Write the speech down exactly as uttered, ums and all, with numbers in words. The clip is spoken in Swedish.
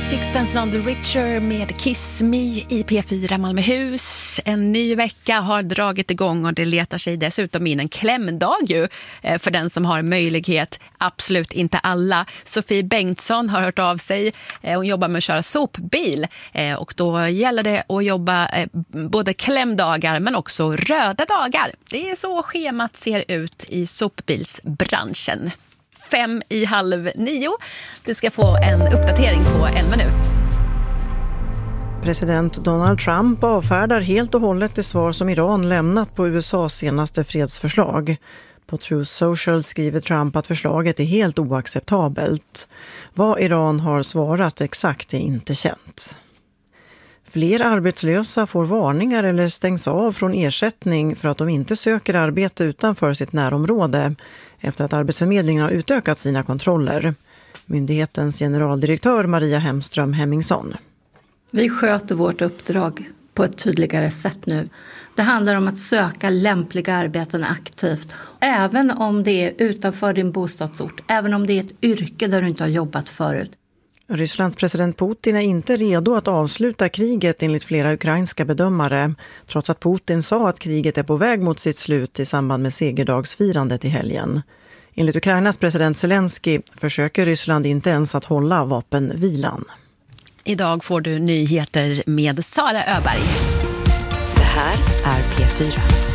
Sixpence None the Richer med Kiss Me i P fyra Malmöhus. En ny vecka har dragit igång och det letar sig dessutom in en klämdag ju för den som har möjlighet. Absolut inte alla. Sofie Bengtsson har hört av sig. Hon jobbar med att köra sopbil och då gäller det att jobba både klämdagar men också röda dagar. Det är så schemat ser ut i sopbilsbranschen. Fem i halv nio. Du ska få en uppdatering på en minut. President Donald Trump avfärdar helt och hållet det svar som Iran lämnat på U S A:s senaste fredsförslag. På Truth Social skriver Trump att förslaget är helt oacceptabelt. Vad Iran har svarat exakt är inte känt. Fler arbetslösa får varningar eller stängs av från ersättning för att de inte söker arbete utanför sitt närområde efter att Arbetsförmedlingen har utökat sina kontroller. Myndighetens generaldirektör Maria Hemström Hemmingsson. Vi sköter vårt uppdrag på ett tydligare sätt nu. Det handlar om att söka lämpliga arbeten aktivt. Även om det är utanför din bostadsort, även om det är ett yrke där du inte har jobbat förut. Rysslands president Putin är inte redo att avsluta kriget enligt flera ukrainska bedömare, trots att Putin sa att kriget är på väg mot sitt slut i samband med segerdagsfirandet i helgen. Enligt Ukrainas president Zelensky försöker Ryssland inte ens att hålla vapenvilan. Idag får du nyheter med Sara Öberg. Det här är P fyra.